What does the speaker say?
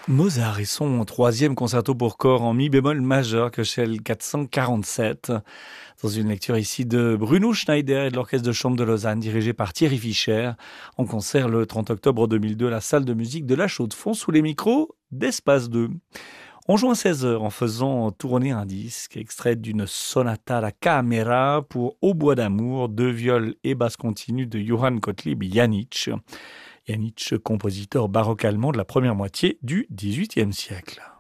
Mozart et son troisième concerto pour corps en mi bémol majeur, Köchel 447, dans une lecture ici de Bruno Schneider et de l'Orchestre de chambre de Lausanne, dirigé par Thierry Fischer, en concert le 30 octobre 2002 à la salle de musique de la Chaux-de-Fonds sous les micros d'Espace 2. On joue à 16 heures en faisant tourner un disque extrait d'une sonata da camera pour Hautbois d'amour, deux viols et basse continue de Johann Gottlieb Janisch. Janisch, compositeur baroque allemand de la première moitié du XVIIIe siècle.